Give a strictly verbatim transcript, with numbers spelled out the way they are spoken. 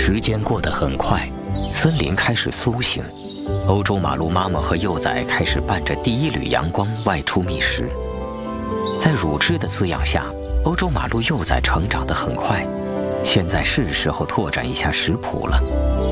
时间过得很快，森林开始苏醒。欧洲马路妈妈和幼崽开始伴着第一缕阳光外出觅食。在乳汁的滋养下，欧洲马路幼崽成长得很快。现在是时候拓展一下食谱了。